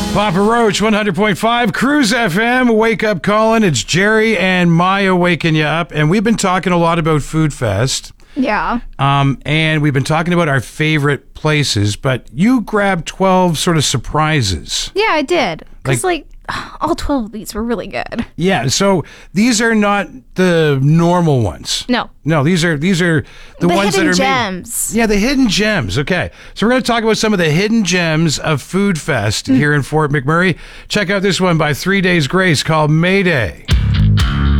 Papa Roach, 100.5, Cruise FM, Wake Up Colin. It's Jerry and Maya waking you up. And we've been talking a lot about Food Fest. Yeah. And we've been talking about our favorite places, but you grabbed 12 sort of surprises. Yeah, I did. Because, all 12 of these were really good. Yeah, so these are not the normal ones. No. No, these are the ones that are hidden gems. Yeah, the hidden gems. Okay. So we're going to talk about some of the hidden gems of Food Fest here in Fort McMurray. Check out this one by 3 Days Grace called Mayday.